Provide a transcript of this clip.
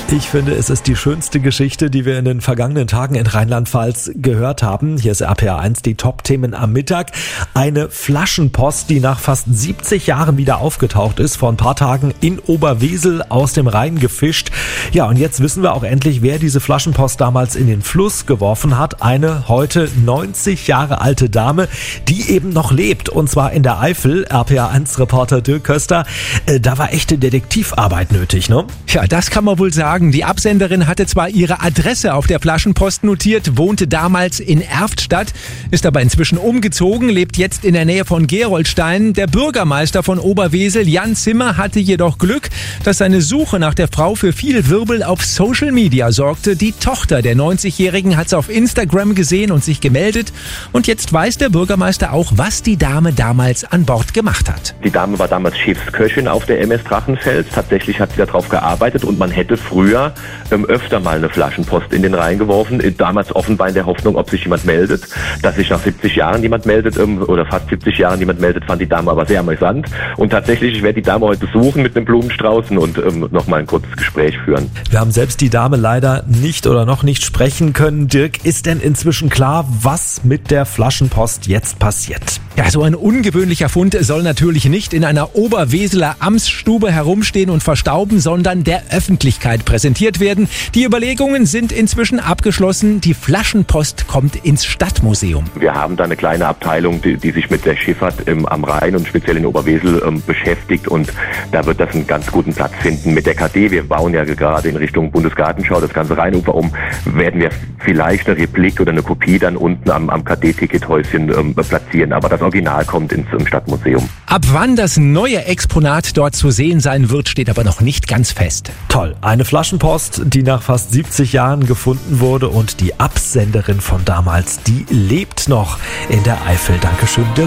Ich finde, es ist die schönste Geschichte, die wir in den vergangenen Tagen in Rheinland-Pfalz gehört haben. Hier ist RPA 1, die Top-Themen am Mittag. Eine Flaschenpost, die nach fast 70 Jahren wieder aufgetaucht ist, vor ein paar Tagen in Oberwesel aus dem Rhein gefischt. Ja, und jetzt wissen wir auch endlich, wer diese Flaschenpost damals in den Fluss geworfen hat. Eine heute 90 Jahre alte Dame, die eben noch lebt, und zwar in der Eifel. RPA 1-Reporter Dirk Köster. Da war echte Detektivarbeit nötig, ne? Ja, das kann man wohl sagen. Die Absenderin hatte zwar ihre Adresse auf der Flaschenpost notiert, wohnte damals in Erftstadt, ist aber inzwischen umgezogen, lebt jetzt in der Nähe von Gerolstein. Der Bürgermeister von Oberwesel, Jan Zimmer, hatte jedoch Glück, dass seine Suche nach der Frau für viel Wirbel auf Social Media sorgte. Die Tochter der 90-Jährigen hat es auf Instagram gesehen und sich gemeldet. Und jetzt weiß der Bürgermeister auch, was die Dame damals an Bord gemacht hat. Die Dame war damals Schiffsköchin auf der MS Drachenfels. Tatsächlich hat sie darauf gearbeitet und man hätte früher öfter mal eine Flaschenpost in den Rhein geworfen. Damals offenbar in der Hoffnung, ob sich jemand meldet. Dass sich nach 70 Jahren jemand meldet oder fast 70 Jahren jemand meldet, fand die Dame aber sehr amüsant. Und tatsächlich, ich werde die Dame heute besuchen mit einem Blumenstrauß und nochmal ein kurzes Gespräch führen. Wir haben selbst die Dame leider nicht oder noch nicht sprechen können. Dirk, ist denn inzwischen klar, was mit der Flaschenpost jetzt passiert? Ja, so ein ungewöhnlicher Fund soll natürlich nicht in einer Oberweseler Amtsstube herumstehen und verstauben, sondern der Öffentlichkeit präsentiert werden. Die Überlegungen sind inzwischen abgeschlossen. Die Flaschenpost kommt ins Stadtmuseum. Wir haben da eine kleine Abteilung, die sich mit der Schifffahrt am Rhein und speziell in Oberwesel beschäftigt, und da wird das einen ganz guten Platz finden. Mit der KD, wir bauen ja gerade in Richtung Bundesgartenschau das ganze Rheinufer um, werden wir vielleicht eine Replik oder eine Kopie dann unten am KD-Tickethäuschen platzieren, aber das Original kommt ins Stadtmuseum. Ab wann das neue Exponat dort zu sehen sein wird, steht aber noch nicht ganz fest. Toll, eine Flaschenpost, die nach fast 70 Jahren gefunden wurde, und die Absenderin von damals, die lebt noch in der Eifel. Dankeschön, Dirk.